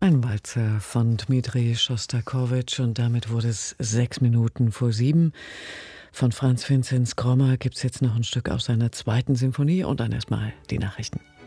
Ein Walzer von Dmitri Schostakowitsch und damit wurde es 6 Minuten vor 7. Von Franz Vinzenz Grommer gibt es jetzt noch ein Stück aus seiner zweiten Symphonie und dann erstmal die Nachrichten.